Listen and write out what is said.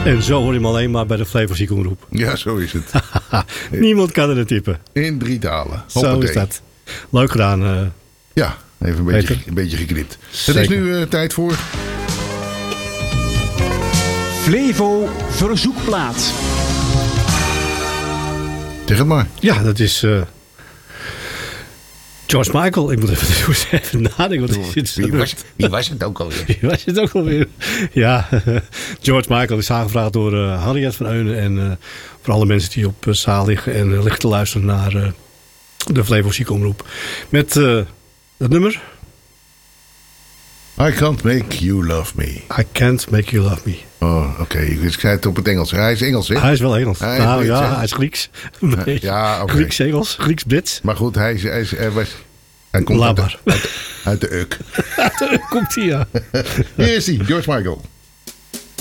En zo hoor je hem alleen maar bij de Flevo Ziekenroep. Ja, zo is het. Niemand kan er een typen. In 3 talen. Zo Hoppatee. is dat. Leuk gedaan. Ja, even een beetje geknipt. Zeker. Het is nu tijd voor... Flevo Verzoekplaat. Zeg het maar. Ja, dat is George Michael. Ik moet even nadenken. Wie was het ook alweer? Wie was het ook alweer? Ja, George Michael is aangevraagd door Harriet van Eunen. En voor alle mensen die op zaal liggen en liggen te luisteren naar de Flevo Ziekenomroep. Met het nummer... I can't make you love me. I can't make you love me. Oh, oké. Ik zei het op het Engels. Hij is Engels, hè? Hij is wel Engels. Hij Nou is Brits, ja, hè? hij is Grieks. Nee. Ja, oké. Grieks-Engels, Grieks-Brits. Maar goed, hij komt Laat maar. uit de Uk. Komt hij, ja. Hier is hij, George Michael.